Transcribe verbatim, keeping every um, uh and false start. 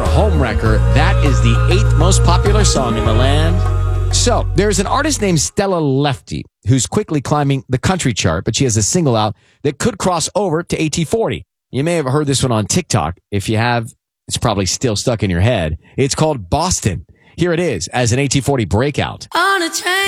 homewrecker. That is the eighth most popular song in the land. So, there's an artist named Stella Lefty who's quickly climbing the country chart, but she has a single out that could cross over to A T forty. You may have heard this one on TikTok. If you have, it's probably still stuck in your head. It's called Boston. Here it is as an A T forty breakout. On a train.